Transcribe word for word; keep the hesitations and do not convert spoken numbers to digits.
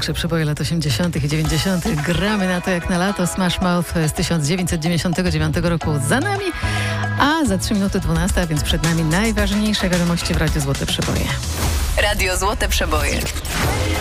największe przeboje lat osiemdziesiątych i dziewięćdziesiątych. Gramy na to jak na lato. Smash Mouth z tysiąc dziewięćset dziewięćdziesiątego dziewiątego roku za nami, a za trzy minuty dwunasta, więc przed nami najważniejsze wiadomości w Radiu Złote Przeboje. Radio Złote Przeboje.